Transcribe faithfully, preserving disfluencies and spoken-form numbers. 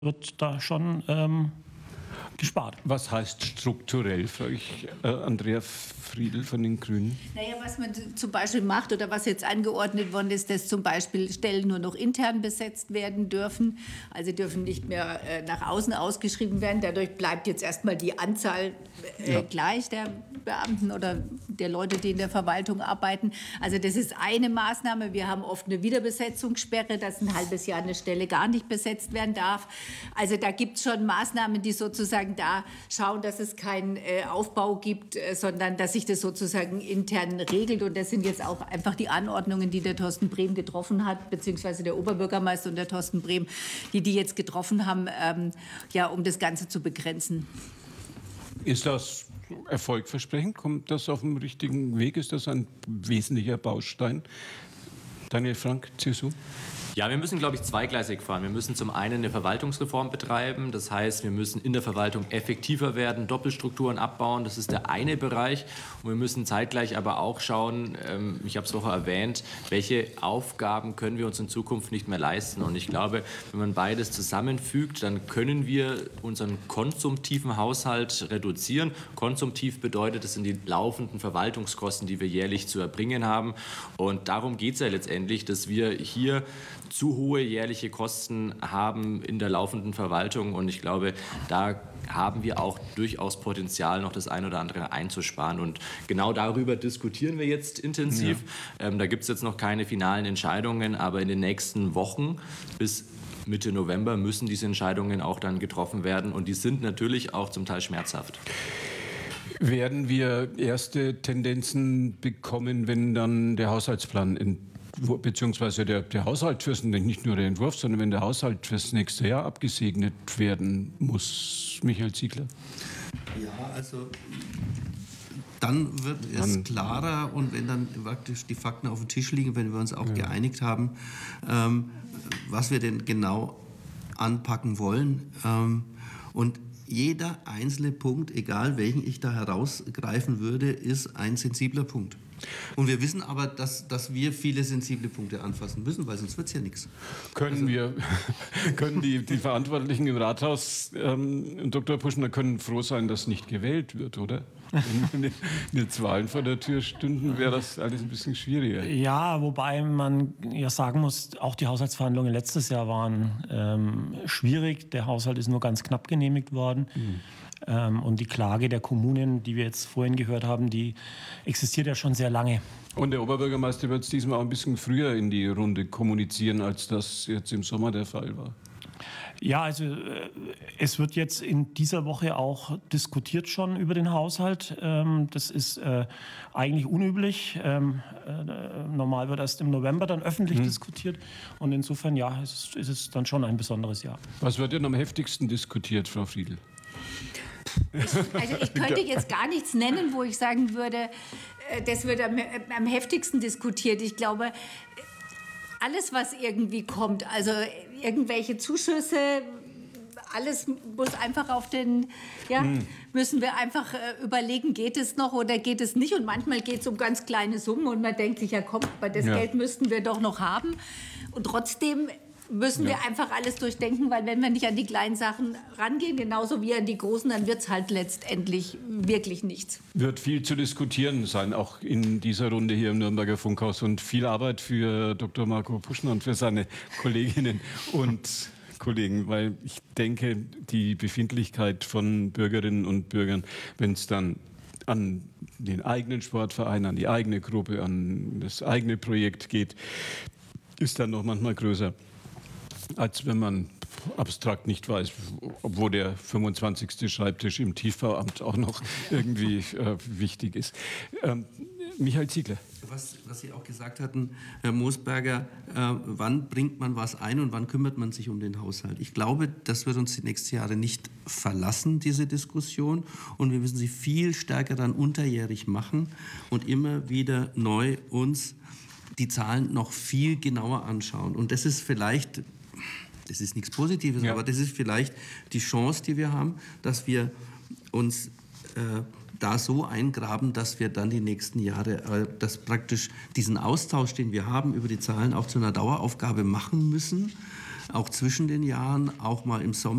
wird da schon ähm, gespart. Was heißt strukturell, frage ich äh, Andrea Friedl von den Grünen? Naja, was man zum Beispiel macht oder was jetzt angeordnet worden ist, dass zum Beispiel Stellen nur noch intern besetzt werden dürfen. Also dürfen nicht mehr äh, nach außen ausgeschrieben werden. Dadurch bleibt jetzt erstmal die Anzahl äh, ja. gleich der Beamten oder der Leute, die in der Verwaltung arbeiten. Also das ist eine Maßnahme. Wir haben oft eine Wiederbesetzungssperre, dass ein halbes Jahr eine Stelle gar nicht besetzt werden darf. Also da gibt es schon Maßnahmen, die sozusagen da schauen, dass es keinen äh, Aufbau gibt, äh, sondern dass sich das sozusagen intern regelt. Und das sind jetzt auch einfach die Anordnungen, die der Thorsten Brehm getroffen hat, beziehungsweise der Oberbürgermeister und der Thorsten Brehm, die die jetzt getroffen haben, ähm, ja, um das Ganze zu begrenzen. Ist das erfolgversprechend? Kommt das auf dem richtigen Weg? Ist das ein wesentlicher Baustein? Daniel Frank, C S U? Ja, wir müssen, glaube ich, zweigleisig fahren. Wir müssen zum einen eine Verwaltungsreform betreiben. Das heißt, wir müssen in der Verwaltung effektiver werden, Doppelstrukturen abbauen. Das ist der eine Bereich. Und wir müssen zeitgleich aber auch schauen, ähm, ich habe es vorher erwähnt, welche Aufgaben können wir uns in Zukunft nicht mehr leisten. Und ich glaube, wenn man beides zusammenfügt, dann können wir unseren konsumtiven Haushalt reduzieren. Konsumtiv bedeutet, das sind die laufenden Verwaltungskosten, die wir jährlich zu erbringen haben. Und darum geht es ja letztendlich, dass wir hier zu hohe jährliche Kosten haben in der laufenden Verwaltung. Und ich glaube, da haben wir auch durchaus Potenzial, noch das ein oder andere einzusparen. Und genau darüber diskutieren wir jetzt intensiv. Ja. Ähm, da gibt es jetzt noch keine finalen Entscheidungen, aber in den nächsten Wochen bis Mitte November müssen diese Entscheidungen auch dann getroffen werden. Und die sind natürlich auch zum Teil schmerzhaft. Werden wir erste Tendenzen bekommen, wenn dann der Haushaltsplan in beziehungsweise der, der Haushalt fürs, nicht nur der Entwurf, sondern wenn der Haushalt fürs nächste Jahr abgesegnet werden muss, Michael Ziegler? Ja, also dann wird es klarer und wenn dann praktisch die Fakten auf dem Tisch liegen, wenn wir uns auch ja. geeinigt haben, ähm, was wir denn genau anpacken wollen. Ähm, und jeder einzelne Punkt, egal welchen ich da herausgreifen würde, ist ein sensibler Punkt. Und wir wissen aber, dass, dass wir viele sensible Punkte anfassen müssen, weil sonst wird es ja nichts. Können also, wir, können die, die Verantwortlichen im Rathaus, ähm, Doktor Puschner, können froh sein, dass nicht gewählt wird, oder? Wenn jetzt Wahlen vor der Tür stünden, wäre das alles ein bisschen schwieriger. Ja, wobei man ja sagen muss, auch die Haushaltsverhandlungen letztes Jahr waren ähm, schwierig. Der Haushalt ist nur ganz knapp genehmigt worden. Mhm. Ähm, und die Klage der Kommunen, die wir jetzt vorhin gehört haben, die existiert ja schon sehr lange. Und der Oberbürgermeister wird es diesmal auch ein bisschen früher in die Runde kommunizieren, als das jetzt im Sommer der Fall war. Ja, also äh, es wird jetzt in dieser Woche auch diskutiert schon über den Haushalt. Ähm, das ist äh, eigentlich unüblich. Ähm, äh, normal wird erst im November dann öffentlich hm. diskutiert. Und insofern, ja, ist, ist es dann schon ein besonderes Jahr. Was wird denn am heftigsten diskutiert, Frau Friedl? Ich, also ich könnte jetzt gar nichts nennen, wo ich sagen würde, das wird am, am heftigsten diskutiert. Ich glaube, alles, was irgendwie kommt, also irgendwelche Zuschüsse, alles muss einfach auf den, ja, hm. müssen wir einfach äh, überlegen, geht es noch oder geht es nicht? Und manchmal geht es um ganz kleine Summen und man denkt sich, ja komm, das ja. Geld müssten wir doch noch haben. Und trotzdem müssen wir ja. einfach alles durchdenken, weil wenn wir nicht an die kleinen Sachen rangehen, genauso wie an die großen, dann wird es halt letztendlich wirklich nichts. Wird viel zu diskutieren sein, auch in dieser Runde hier im Nürnberger Funkhaus und viel Arbeit für Doktor Marco Puschner und für seine Kolleginnen und Kollegen, weil ich denke, die Befindlichkeit von Bürgerinnen und Bürgern, wenn es dann an den eigenen Sportverein, an die eigene Gruppe, an das eigene Projekt geht, ist dann noch manchmal größer, als wenn man abstrakt nicht weiß, wo der fünfundzwanzigste Schreibtisch im Tiefbauamt auch noch irgendwie äh, wichtig ist. Ähm, Michael Ziegler. Was, was Sie auch gesagt hatten, Herr Moosberger, äh, wann bringt man was ein und wann kümmert man sich um den Haushalt? Ich glaube, das wird uns die nächsten Jahre nicht verlassen, diese Diskussion. Und wir müssen sie viel stärker dann unterjährig machen und immer wieder neu uns die Zahlen noch viel genauer anschauen. Und das ist vielleicht, das ist nichts Positives, ja. aber das ist vielleicht die Chance, die wir haben, dass wir uns äh, da so eingraben, dass wir dann die nächsten Jahre, äh, dass praktisch diesen Austausch, den wir haben über die Zahlen, auch zu einer Daueraufgabe machen müssen. auch zwischen den Jahren, auch mal im Sommer.